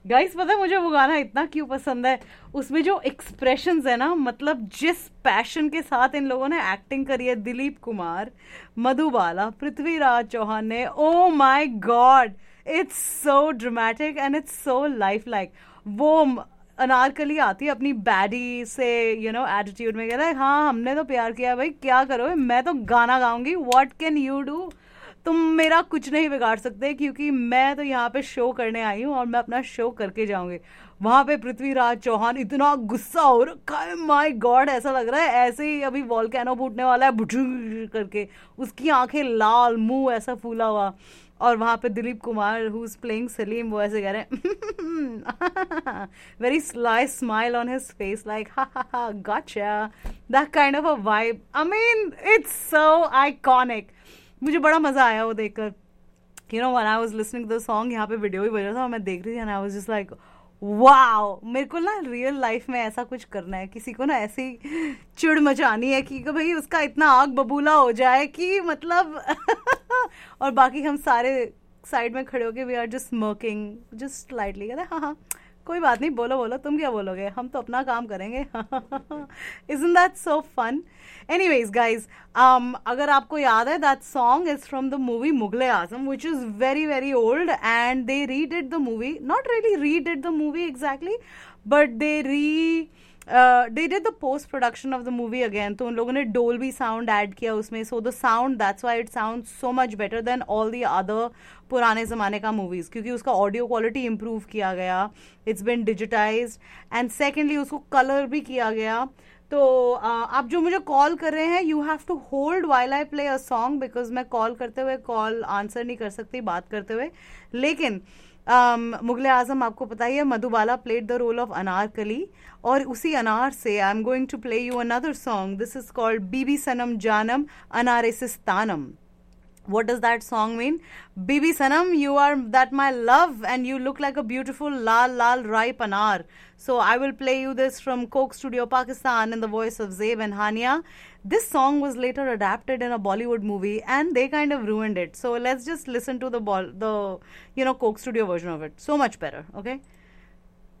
Guys पता है मुझे वो गाना इतना क्यों पसंद है, उसमें जो एक्सप्रेशंस है ना, मतलब जिस पैशन के साथ इन लोगों ने एक्टिंग करी है, दिलीप कुमार, मधुबाला, पृथ्वीराज चौहान ने, oh my God, it's so dramatic and it's so life like. वो अनारकली आती है अपनी बैडी से, एटीट्यूड में, कहता है हाँ हमने तो प्यार किया है भाई, क्या करो, मैं तो गाना गाऊंगी, व्हाट कैन यू डू, तुम मेरा कुछ नहीं बिगाड़ सकते, क्योंकि मैं तो यहाँ पे शो करने आई हूँ और मैं अपना शो करके जाऊंगी। वहां पे पृथ्वीराज चौहान इतना गुस्सा हो रखा है, माय गॉड, ऐसा लग रहा है ऐसे ही अभी वॉल्केनो फूटने वाला है, बुटू करके, उसकी आंखें लाल, मुंह ऐसा फूला हुआ। और वहां पे Dilip Kumar who is playing Salim, वो ऐसे कह रहे हैं, very sly smile on his face, like हा हा हा गॉटचा, that kind of a vibe. I mean it's so iconic. मुझे बड़ा मजा आया वो देखकर। When I was listening the song, यहाँ पे वीडियो भी बज रहा था और मैं देख रही थी, and I was just like wow, मेरे को ना रियल लाइफ में ऐसा कुछ करना है, किसी को ना ऐसी चिड़ मचानी है कि भाई उसका इतना आग बबूला हो जाए कि मतलब और बाकी हम सारे साइड में खड़े होके we are just smoking, just lightly कहते हैं हाँ हाँ कोई बात नहीं, बोलो बोलो, तुम क्या बोलोगे, हम तो अपना काम करेंगे। Isn't that so fun? Anyways, guys, अगर आपको याद है, that song is from the movie Mughal Azam, which is very very old, and they redid the movie. Not really redid the movie exactly, but they did the post production of the movie again. तो उन लोगों ने Dolby sound add किया उसमें, so the sound, that's why it sounds so much better than all the other पुराने ज़माने का movies, क्योंकि उसका ऑडियो क्वालिटी इम्प्रूव किया गया, it's been digitised, and secondly उसको कलर भी किया गया। तो आप जो मुझे कॉल कर रहे हैं, you have to hold while I play a song, because मैं कॉल करते हुए कॉल आंसर नहीं कर सकती बात करते हुए। लेकिन मुगले आजम आपको पता ही है, Madhubala played the role of Anarkali, और उसी अनार से I am going to play you another song, this is called बीबी सनम जानम अनारेसिस्तानम। What does that song mean? Bibi Sanam, you are that my love, and you look like a beautiful lal lal ripe anar. So I will play you this from Coke Studio Pakistan in the voice of Zeb and Hania. This song was later adapted in a Bollywood movie, and they kind of ruined it. So let's just listen to the Coke Studio version of it. So much better, okay?